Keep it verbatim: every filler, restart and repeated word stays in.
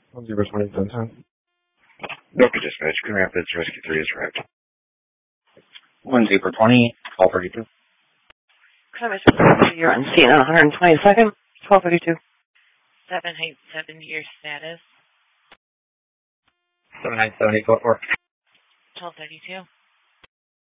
one zero twenty ten. North Dispatch, Grand Rapids, Rescue three is correct. one zero twenty, twelve thirty-two. You're on scene on one twenty-second, twelve thirty-two. seven eight seven, your status. seven nine seven eight four four. twelve thirty-two.